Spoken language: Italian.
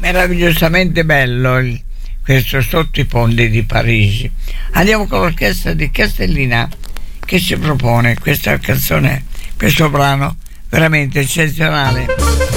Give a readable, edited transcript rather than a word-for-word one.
meravigliosamente bello questo Sotto i ponti di Parigi. Andiamo con l'orchestra di Castellina che ci propone questa canzone, questo brano veramente eccezionale.